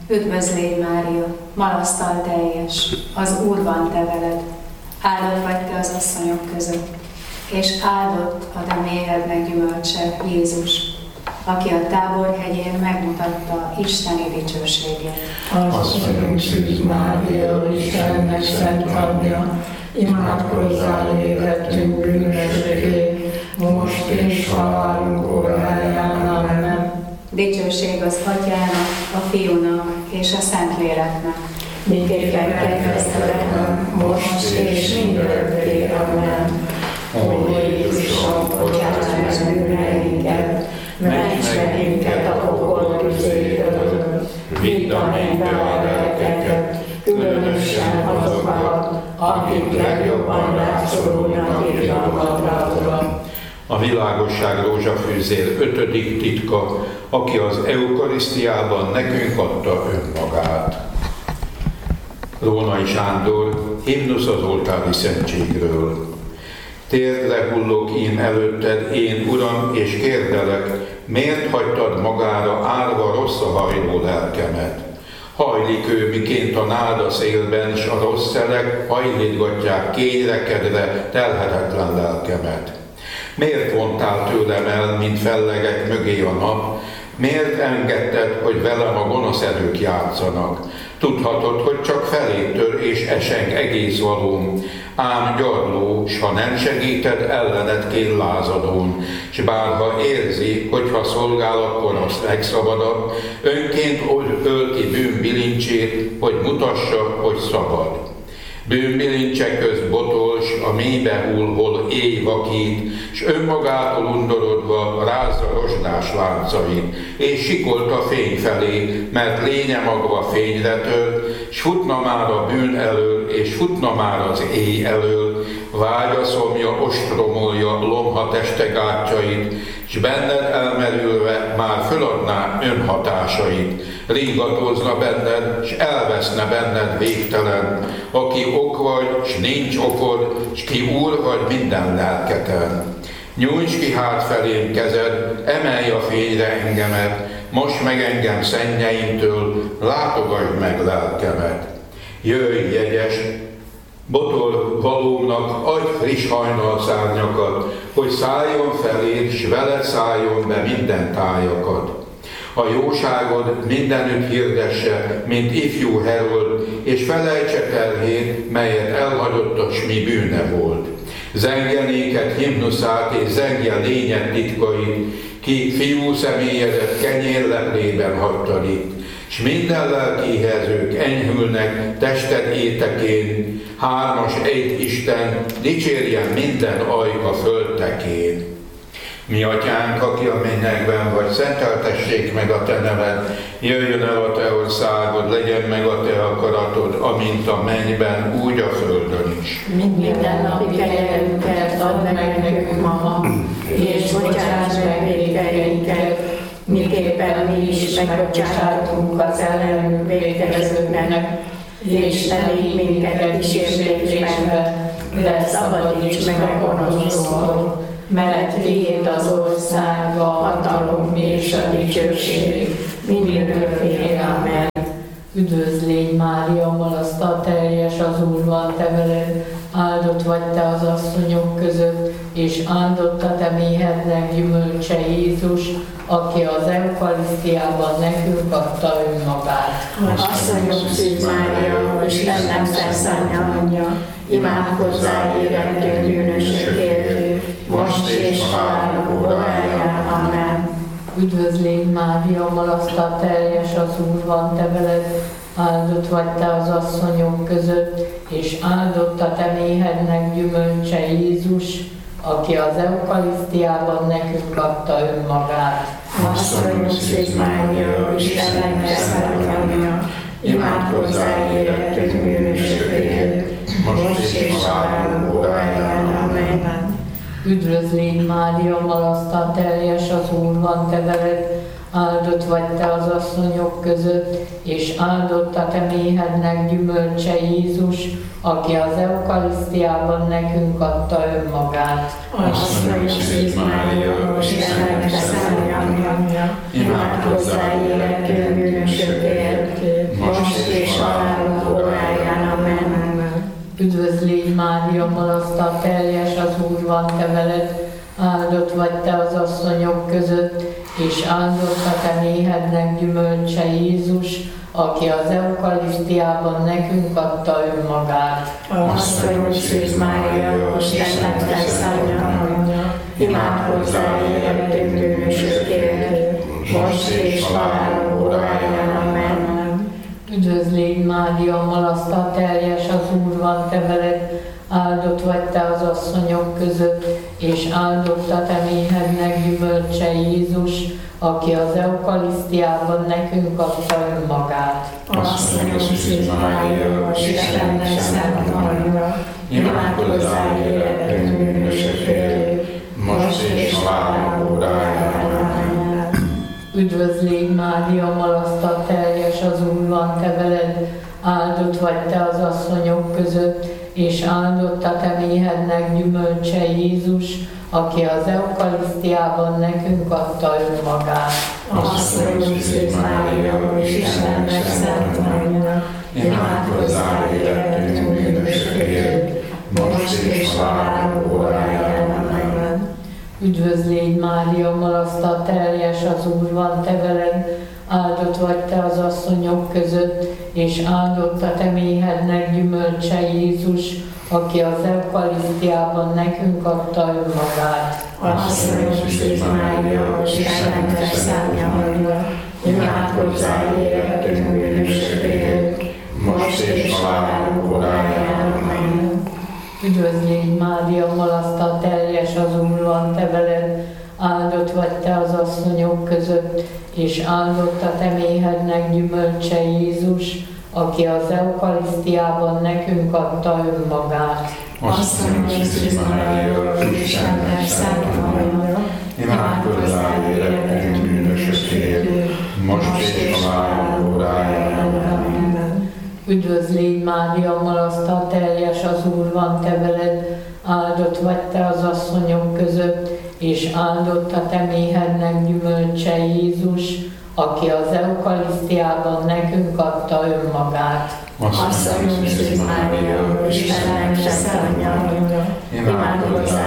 Üdvözl légy, Mária, malasztal teljes, az Úr van te veled, áldott vagy te az asszonyok között, és áldott a te méhednek gyümölcse, Jézus, aki a Táborhegyén megmutatta Isteni dicsőségét. Asszonyunk Szűz Mária, Istennek szent anyja, imádkozzál érettünk bűnösségét, most és halálunk óráján. Amen. Dicsőség az Atyának, a Fiúnak és a Szentléleknek. Miképpen kezdetben, most és mindörökké. Amen. Ó Jézusom, bocsáss meg bűneinket, ments meg minket a pokol tüzéből, vidd a mennybe a lelkeket, különösen azokat, akik legjobban rászorulnak irgalmadra. A világosság rózsafűzér 5. titka, aki az eukarisztiában nekünk adta önmagát. Rónai Sándor, himnusz az oltári szentségről. Térdre hullok én előtted, én Uram, és kérdelek, miért hagytad magára árva rossz a hajló lelkemet? Hajlik ő, miként a náda szélben, s a rossz szelek hajlítgatják kényrekedve telhetetlen lelkemet. Miért vontál tőlem el, mint fellegek mögé a nap? Miért engedted, hogy velem a gonosz erők játszanak? Tudhatod, hogy csak felé tör és eseng egész valóm, ám gyarló, s ha nem segíted, ellened kél lázadón, s bárha érzi, hogy ha szolgál, akkor azt megszabadad, önként ölti bűnbilincsét, hogy mutassa, hogy szabad. Bűnbilincsek közt botol, s a mélybe hull, hol éj vakít, s önmagától undorodva rázza rozsdás láncait, és sikolt a fény felé, mert lénye magva fényre tör, s futna már a bűn elől, és futna már az éj elől, vágya szomja ostromolja lomha teste gátjait, s benned elmerülve már föladná önhatásait, ringatózna benned, s elveszne benned végtelen, aki ok vagy, s nincs okod, s ki úr vagy minden lelketen. Nyújts ki hát felém kezed, emelj a fényre engemet, most meg engem szennyeimtől, látogass meg lelkemet. Jöjj, jegyes, botol valómnak, adj friss hajnalszárnyakat, hogy szálljon feléd, s veled szálljon be minden tájakat. A jóságod mindenütt hirdesse, mint ifjú Herold, és felejtse terhét, melyet elhagyott, s mi bűne volt. Zengje néked himnuszát, és zengje lényed titkait, ki fiú személyedet kenyérleplében hagytad itt, s minden lelkihez ők enyhülnek tested étekén, hármas egy Isten, dicsérjen minden ajka földtekén. Mi atyánk, aki a mennyekben vagy, szenteltessék meg a te neved, jöjjön el a te országod, legyen meg a te akaratod, amint a mennyben, úgy a földön is. Minden napi kenyerünket add meg nekünk ma, és bocsáss meg vétkeinket, miképpen mi is megbocsátunk az ellenünk vétkezőknek, és ne vigy minket kísértésbe, de szabadíts meg a gonosztól, mert tiéd az ország, a hatalom és a dicsőség, mindörökké. Amen. Üdvözl légy, Mária, malasztal teljes, az Úr van te veled, áldott vagy te az asszonyok között, és áldott a te méhednek gyümölcse, Jézus, aki az eukarisztiában nekünk adta önmagát. Asszonyok Szűz Mária, Istennek szent anyja, imádkozzál érettünk bűnösökért, most és halálunk óráján. Amen. Üdvözl légy, Mária, malasztal teljes, az Úr van te veled, áldott vagy te az asszonyok között, és áldott a te méhednek gyümölcse, Jézus, aki az eukarisztiában nekünk adta önmagát. Asszonyok Szűz Mária, Istennek szent anyja, imádkozzál érettünk bűnösökért, most és halálunk óráján. Amen. Üdvözl légy, Mária, malasztal teljes, az Úr van te veled, áldott vagy te az asszonyok között, és áldott a te méhednek gyümölcse, Jézus, aki az eukarisztiában nekünk adta önmagát. Asszonyok Szűz Mária, Istennek szent anyja, imádkozzál érettünk bűnösökért, Mária, malasztal teljes, az Úr van te veled, áldott vagy te az asszonyok között, és áldott a te méhednek gyümölcse Jézus, aki az eukarisztiában nekünk adta önmagát. Asszonyom Szűz Mária, Istennek felszállja, imádkozzál értünk bűnösökért, most és halál óráján. Amen. Üdvözlégy Mária, malasztal teljes, az Úr van te veled, áldott vagy te az asszonyok között, és áldott a te méhednek gyümölcse Jézus, aki az eukarisztiában nekünk adta önmagát. Asszonyom Szűz Mária, Istennek szent Maria, imádkozzál értünk bűnösökért, most és halál óráján. Amen. Üdvözlégy Mária, malasztal teljes, az Úr van te veled, áldott vagy te az asszonyok között, és áldott a te méhednek gyümölcse Jézus, aki az eukarisztiában nekünk adta önmagát. Asszonyom Szűz Mária, Istennek szent Maria, imádkozzál értünk bűnösökért, most és halál óráján. Amen. Üdvözlégy Mária, malasztal teljes, az Úr van te veled, áldott vagy te az asszonyok között, és áldott a te méhednek gyümölcse Jézus, aki az eukarisztiában nekünk adta önmagát. Asszonyom Szűz Mária, Istennek felszállja, imádkozzál értünk bűnösökért, most és halál óráján. Amen. Üdvözlégy Mária, malasztal teljes, az Úr van te veled, áldott vagy te az asszonyok között, és áldott a te méhednek gyümölcse Jézus, aki az eukarisztiában nekünk adta önmagát. Asszonyom Szűz Mária, Istennek szent Maria, imádkozzál értünk bűnösökért, most és halál óráján. Amen. Üdvözlégy Mária, malasztal teljes, az Úr van te veled, áldott vagy te az asszonyok között, és áldott a te méhednek gyümölcse Jézus, aki az eukarisztiában nekünk adta önmagát. Asszonyom Szűz Mária, Istennek szent Maria, imádkozzál